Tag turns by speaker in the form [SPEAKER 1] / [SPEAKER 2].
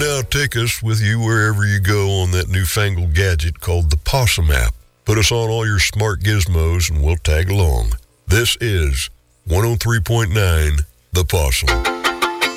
[SPEAKER 1] now take us with you wherever you go on that newfangled gadget called the Possum app. Put us on all your smart gizmos and we'll tag along. This is 103.9 The Possum.